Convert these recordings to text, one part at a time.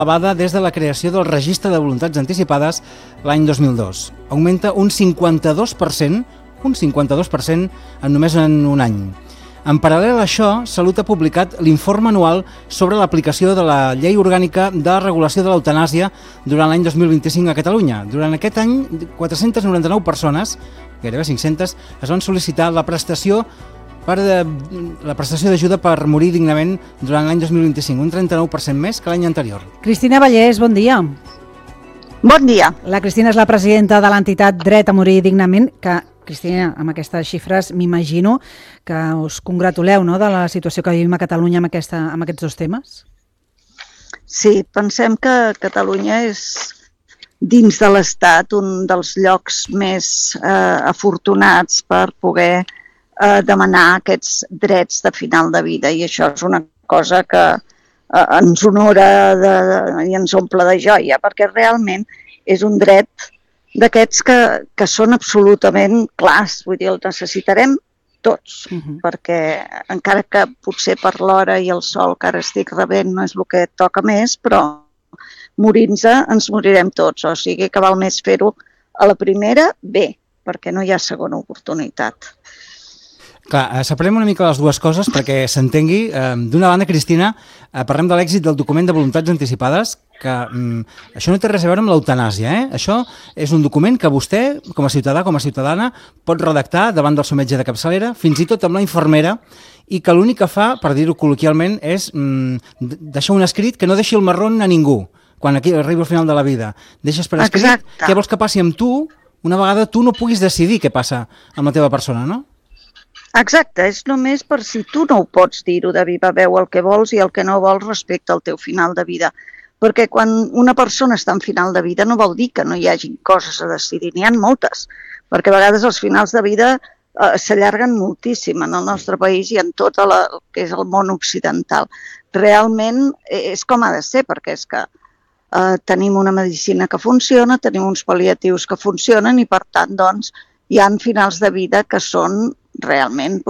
elevada des de la creació del Registre de Voluntats Anticipades l'any 2002. Augmenta un 52%, en només un any. En paral·lel a això, Salut ha publicat l'informe anual sobre l'aplicació de la Llei Orgànica de Regulació de l'Eutanàsia durant l'any 2025 a Catalunya. Durant aquest any, 499 persones, gairebé 500, es van sol·licitar la prestació d'ajuda per morir dignament durant l'any 2025, un 39% més que l'any anterior. Cristina Vallès, bon dia. Bon dia. La Cristina és la presidenta de l'entitat Dret a Morir Dignament, que, Cristina, amb aquestes xifres m'imagino que us congratuleu, no?, de la situació que vivim a Catalunya amb aquests dos temes. Sí, pensem que Catalunya és, dins de l'Estat, un dels llocs més afortunats per poder demanar aquests drets de final de vida, i això és una cosa que ens honora i ens omple de joia, perquè realment és un dret d'aquests que són absolutament clars, vull dir, el necessitarem tots, perquè encara que potser per l'hora i el sol que ara estic rebent no és el que toca més, però morint-se ens morirem tots, o sigui que val més fer-ho a la primera bé, perquè no hi ha segona oportunitat. Clar, separem una mica les dues coses perquè s'entengui. D'una banda, Cristina, parlem de l'èxit del document de voluntats anticipades, que això no té res a veure amb l'eutanàsia, eh? Això és un document que vostè, com a ciutadà, com a ciutadana, pot redactar davant del seu metge de capçalera, fins i tot amb la infermera, i que l'únic que fa, per dir-ho col·loquialment, és deixar un escrit que no deixi el marron a ningú, quan aquí arriba al final de la vida. Deixes per escrit què vols que passi amb tu, una vegada tu no puguis decidir què passa amb la teva persona, no? Exacte, és només per si tu no ho pots dir-ho de viva veu el que vols i el que no vols respecte al teu final de vida. Perquè quan una persona està en final de vida no vol dir que no hi hagi coses a decidir, n'hi ha moltes, perquè a vegades els finals de vida s'allarguen moltíssim en el nostre país i en tot el que és el món occidental. Realment és com ha de ser, perquè és que tenim una medicina que funciona, tenim uns pal·liatius que funcionen i per tant doncs hi ha finals de vida que són realment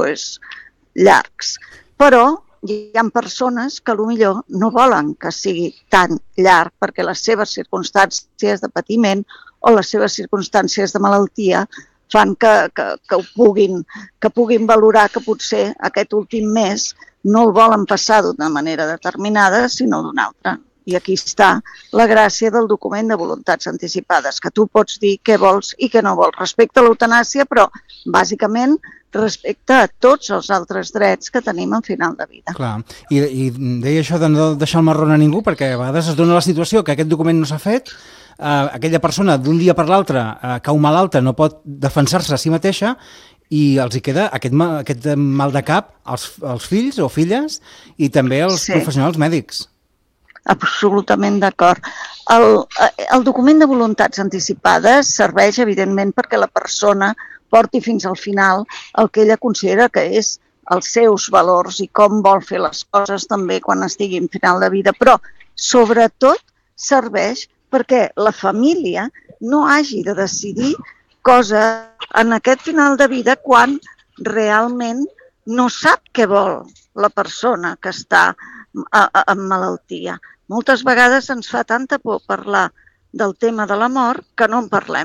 llargs. Però hi ha persones que potser no volen que sigui tan llarg perquè les seves circumstàncies de patiment o les seves circumstàncies de malaltia fan que puguin valorar que potser aquest últim mes no el volen passar d'una manera determinada, sinó d'una altra. I aquí està la gràcia del document de voluntats anticipades, que tu pots dir què vols i què no vols respecte a l'eutanàsia, però bàsicament respecte a tots els altres drets que tenim en final de vida. Clar, i deia això de no deixar el marron a ningú, perquè a vegades es dona la situació que aquest document no s'ha fet, aquella persona d'un dia per l'altre cau malalta, no pot defensar-se a si mateixa, i els hi queda aquest mal de cap als fills o filles i també als professionals mèdics. Absolutament d'acord. El document de voluntats anticipades serveix, evidentment, perquè la persona porti fins al final el que ella considera que és els seus valors i com vol fer les coses també quan estigui en final de vida, però sobretot serveix perquè la família no hagi de decidir coses en aquest final de vida quan realment no sap què vol la persona que està amb malaltia. Moltes vegades ens fa tanta por parlar del tema de la mort que no en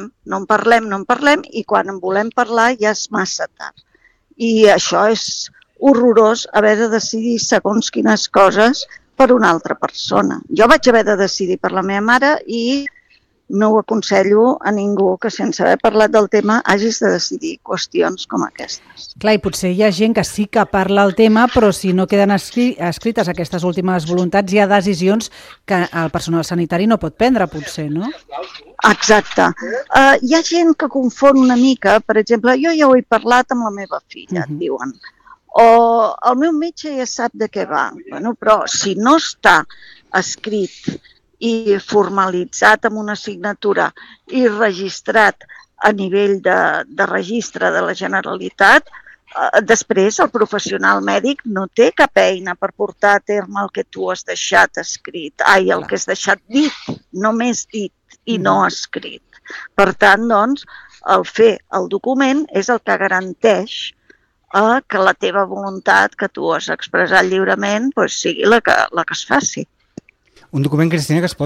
parlem i quan en volem parlar ja és massa tard. I això és horrorós, haver de decidir segons quines coses per una altra persona. Jo vaig haver de decidir per la meva mare i no ho aconsello a ningú que sense haver parlat del tema hagis de decidir qüestions com aquestes. Clar, i potser hi ha gent que sí que parla el tema, però si no queden escrites aquestes últimes voluntats, hi ha decisions que el personal sanitari no pot prendre, potser, no? Exacte. Hi ha gent que confon una mica, per exemple, jo ja ho he parlat amb la meva filla, et diuen, o el meu metge ja sap de què va, però si no està escrit i formalitzat amb una signatura i registrat a nivell de registre de la Generalitat, després el professional mèdic no té cap eina per portar a terme el que tu has deixat escrit. El que has deixat dit, només dit i no escrit. Per tant, doncs, el fer el document és el que garanteix que la teva voluntat que tu has expressat lliurement sigui la que es faci. Un document, Cristina, que es pot